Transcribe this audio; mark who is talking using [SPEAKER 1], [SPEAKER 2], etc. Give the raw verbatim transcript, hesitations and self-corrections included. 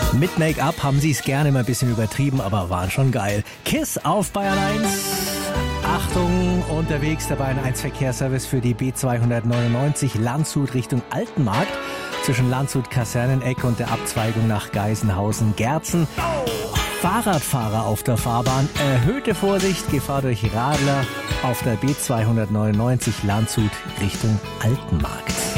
[SPEAKER 1] Mit Make-up haben sie es gerne mal ein bisschen übertrieben, aber waren schon geil. Kiss auf Bayern eins. Achtung, unterwegs der Bayern eins Verkehrsservice für die B zweihundertneunundneunzig Landshut Richtung Altenmarkt. Zwischen Landshut-Kaserneneck und der Abzweigung nach Geisenhausen-Gerzen. Fahrradfahrer auf der Fahrbahn. Erhöhte Vorsicht, Gefahr durch Radler auf der B zweihundertneunundneunzig Landshut Richtung Altenmarkt.